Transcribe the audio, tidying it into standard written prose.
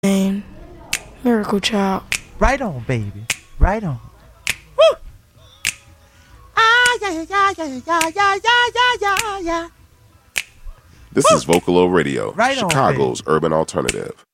Miracle Child. Right on, baby. Right on. Woo! Ah, yeah, yeah, yeah, yeah, yeah, yeah, yeah, yeah. This is Vocalo Radio, Right on, Chicago's baby. urban alternative.